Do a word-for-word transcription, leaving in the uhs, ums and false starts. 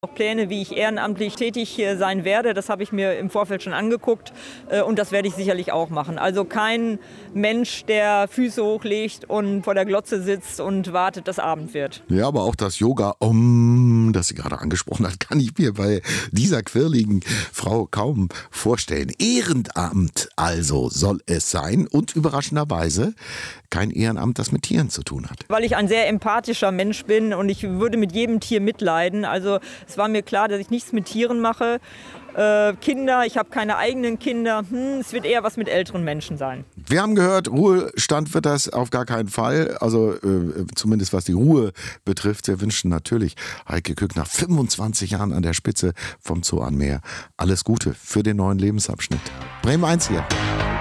Auch Pläne, wie ich ehrenamtlich tätig sein werde, das habe ich mir im Vorfeld schon angeguckt und das werde ich sicherlich auch machen. Also kein Mensch, der Füße hochlegt und vor der Glotze sitzt und wartet, dass Abend wird. Ja, aber auch das Yoga, um, das sie gerade angesprochen hat, kann ich mir bei dieser quirligen Frau kaum vorstellen. Ehrenamt also soll es sein und überraschenderweise kein Ehrenamt, das mit Tieren zu tun hat. Weil ich ein sehr empathischer Mensch bin und ich würde mit jedem Tier mitleiden. Also es war mir klar, dass ich nichts mit Tieren mache. Äh, Kinder, ich habe keine eigenen Kinder. Hm, es wird eher was mit älteren Menschen sein. Wir haben gehört, Ruhestand wird das auf gar keinen Fall. Also äh, zumindest was die Ruhe betrifft. Wir wünschen natürlich Heike Kück nach fünfundzwanzig Jahren an der Spitze vom Zoo am Meer alles Gute für den neuen Lebensabschnitt. Bremen eins hier.